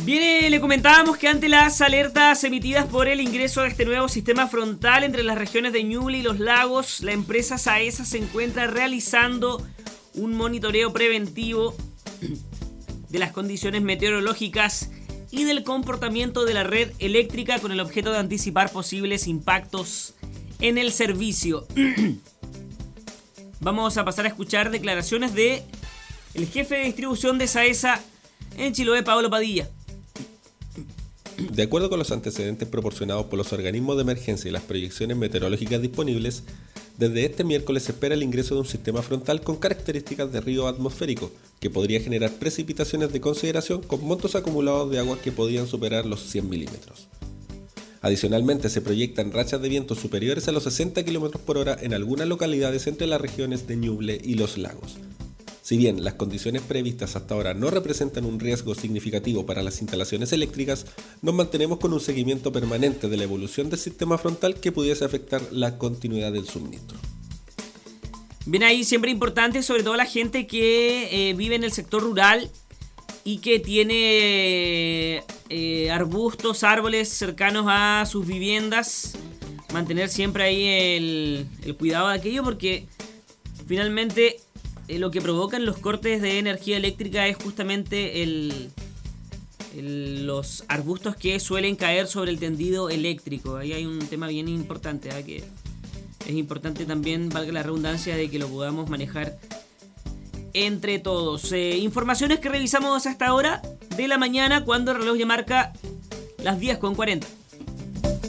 Bien, le comentábamos que ante las alertas emitidas por el ingreso de este nuevo sistema frontal entre las regiones de Ñuble y Los Lagos, la empresa SAESA se encuentra realizando un monitoreo preventivo de las condiciones meteorológicas y del comportamiento de la red eléctrica con el objeto de anticipar posibles impactos en el servicio. Vamos a pasar a escuchar declaraciones de el jefe de distribución de SAESA en Chiloé, Pablo Padilla. De acuerdo con los antecedentes proporcionados por los organismos de emergencia y las proyecciones meteorológicas disponibles, desde este miércoles se espera el ingreso de un sistema frontal con características de río atmosférico, que podría generar precipitaciones de consideración con montos acumulados de agua que podrían superar los 100 milímetros. Adicionalmente, se proyectan rachas de viento superiores a los 60 km por hora en algunas localidades entre las regiones de Ñuble y Los Lagos. Si bien las condiciones previstas hasta ahora no representan un riesgo significativo para las instalaciones eléctricas, nos mantenemos con un seguimiento permanente de la evolución del sistema frontal que pudiese afectar la continuidad del suministro. Bien, ahí siempre importante, sobre todo la gente que vive en el sector rural y que tiene arbustos, árboles cercanos a sus viviendas, mantener siempre ahí el cuidado de aquello, porque finalmente lo que provocan los cortes de energía eléctrica es justamente los arbustos que suelen caer sobre el tendido eléctrico. Ahí hay un tema bien importante, que es importante también, valga la redundancia, de que lo podamos manejar entre todos. Informaciones que revisamos hasta ahora de la mañana, cuando el reloj ya marca las 10:40.